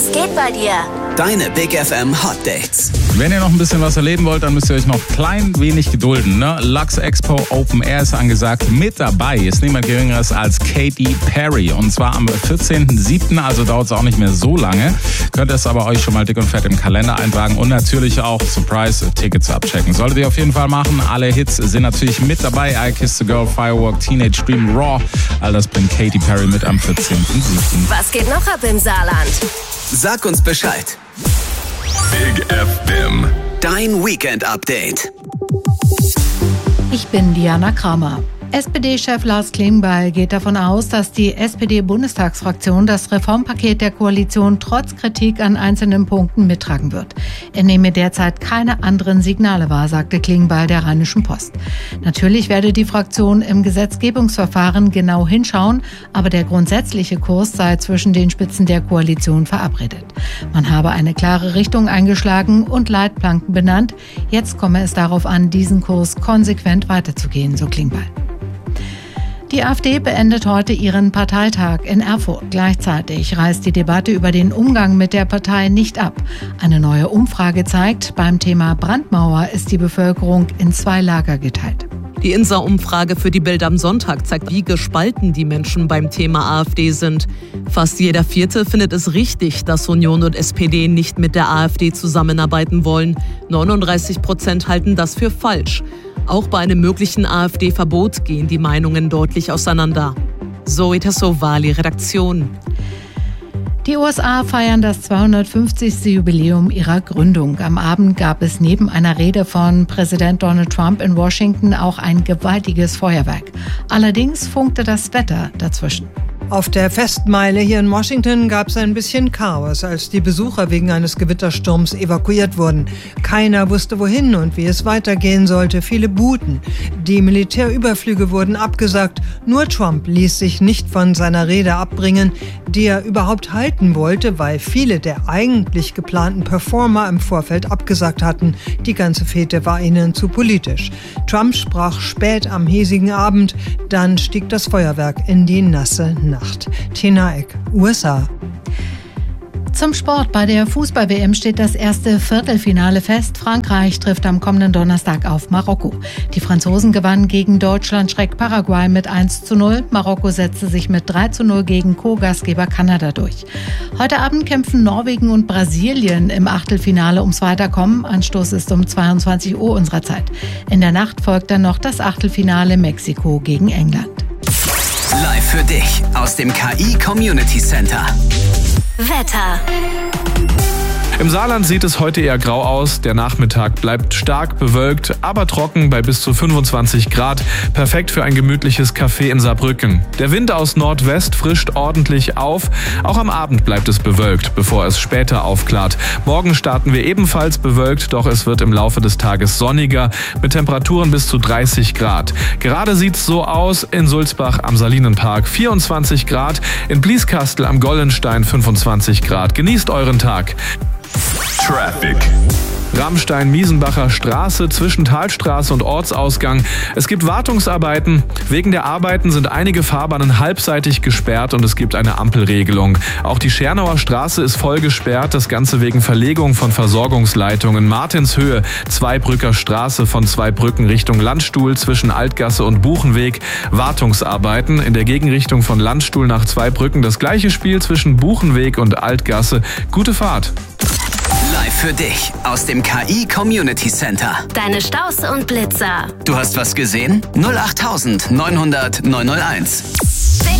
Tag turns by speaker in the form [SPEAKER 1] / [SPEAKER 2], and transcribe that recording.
[SPEAKER 1] Was geht bei dir?
[SPEAKER 2] Deine Big FM Hot Dates.
[SPEAKER 3] Wenn ihr noch ein bisschen was erleben wollt, dann müsst ihr euch noch klein wenig gedulden. Ne? Lux Expo Open Air ist angesagt. Mit dabei ist niemand Geringeres als Katy Perry. Und zwar am 14.07., also dauert es auch nicht mehr so lange. Könnt ihr es aber euch schon mal dick und fett im Kalender eintragen und natürlich auch Surprise-Tickets abchecken. Solltet ihr auf jeden Fall machen. Alle Hits sind natürlich mit dabei. I Kissed the Girl, Firework, Teenage Dream, Raw. All das bringt Katy Perry mit am 14.07.
[SPEAKER 1] Was geht noch ab im Saarland?
[SPEAKER 2] Sag uns Bescheid.
[SPEAKER 4] Big FM.
[SPEAKER 2] Dein Weekend-Update.
[SPEAKER 5] Ich bin Diana Kramer. SPD-Chef Lars Klingbeil geht davon aus, dass die SPD-Bundestagsfraktion das Reformpaket der Koalition trotz Kritik an einzelnen Punkten mittragen wird. Er nehme derzeit keine anderen Signale wahr, sagte Klingbeil der Rheinischen Post. Natürlich werde die Fraktion im Gesetzgebungsverfahren genau hinschauen, aber der grundsätzliche Kurs sei zwischen den Spitzen der Koalition verabredet. Man habe eine klare Richtung eingeschlagen und Leitplanken benannt. Jetzt komme es darauf an, diesen Kurs konsequent weiterzugehen, so Klingbeil. Die AfD beendet heute ihren Parteitag in Erfurt. Gleichzeitig reißt die Debatte über den Umgang mit der Partei nicht ab. Eine neue Umfrage zeigt, beim Thema Brandmauer ist die Bevölkerung in zwei Lager geteilt.
[SPEAKER 6] Die INSA-Umfrage für die Bild am Sonntag zeigt, wie gespalten die Menschen beim Thema AfD sind. Fast jeder Vierte findet es richtig, dass Union und SPD nicht mit der AfD zusammenarbeiten wollen. 39% halten das für falsch. Auch bei einem möglichen AfD-Verbot gehen die Meinungen deutlich auseinander. Zoe Tassovali, Redaktion.
[SPEAKER 5] Die USA feiern das 250. Jubiläum ihrer Gründung. Am Abend gab es neben einer Rede von Präsident Donald Trump in Washington auch ein gewaltiges Feuerwerk. Allerdings funkte das Wetter dazwischen.
[SPEAKER 7] Auf der Festmeile hier in Washington gab es ein bisschen Chaos, als die Besucher wegen eines Gewittersturms evakuiert wurden. Keiner wusste wohin und wie es weitergehen sollte. Viele buhten. Die Militärüberflüge wurden abgesagt. Nur Trump ließ sich nicht von seiner Rede abbringen, die er überhaupt halten wollte, weil viele der eigentlich geplanten Performer im Vorfeld abgesagt hatten. Die ganze Fete war ihnen zu politisch. Trump sprach spät am hiesigen Abend, dann stieg das Feuerwerk in die nasse Nacht. Tina Eck, USA.
[SPEAKER 5] Zum Sport. Bei der Fußball-WM steht das erste Viertelfinale fest. Frankreich trifft am kommenden Donnerstag auf Marokko. Die Franzosen gewannen gegen Deutschland Schreck Paraguay mit 1:0. Marokko setzte sich mit 3:0 gegen Co-Gastgeber Kanada durch. Heute Abend kämpfen Norwegen und Brasilien im Achtelfinale ums Weiterkommen. Anstoß ist um 22 Uhr unserer Zeit. In der Nacht folgt dann noch das Achtelfinale Mexiko gegen England.
[SPEAKER 2] Live für dich aus dem KI Community Center.
[SPEAKER 1] Wetter.
[SPEAKER 4] Im Saarland sieht es heute eher grau aus. Der Nachmittag bleibt stark bewölkt, aber trocken bei bis zu 25 Grad. Perfekt für ein gemütliches Café in Saarbrücken. Der Wind aus Nordwest frischt ordentlich auf. Auch am Abend bleibt es bewölkt, bevor es später aufklart. Morgen starten wir ebenfalls bewölkt, doch es wird im Laufe des Tages sonniger mit Temperaturen bis zu 30 Grad. Gerade sieht es so aus in Sulzbach am Salinenpark 24 Grad, in Blieskastel am Gollenstein 25 Grad. Genießt euren Tag. Traffic. Rammstein-Miesenbacher Straße zwischen Talstraße und Ortsausgang. Es gibt Wartungsarbeiten. Wegen der Arbeiten sind einige Fahrbahnen halbseitig gesperrt und es gibt eine Ampelregelung. Auch die Schernauer Straße ist voll gesperrt, das Ganze wegen Verlegung von Versorgungsleitungen. Martinshöhe, Zweibrücker Straße von Zweibrücken Richtung Landstuhl zwischen Altgasse und Buchenweg. Wartungsarbeiten in der Gegenrichtung von Landstuhl nach Zweibrücken. Das gleiche Spiel zwischen Buchenweg und Altgasse. Gute Fahrt.
[SPEAKER 2] Live für dich aus dem KI Community Center.
[SPEAKER 1] Deine Staus und Blitzer.
[SPEAKER 2] Du hast was gesehen? 08900 901.